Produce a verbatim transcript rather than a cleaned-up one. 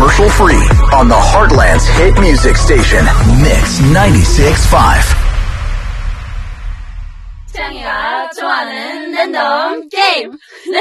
commercial-free on the Heartland's hit music station, Mix ninety-six point five. 창이가 좋아하는 랜덤 게임.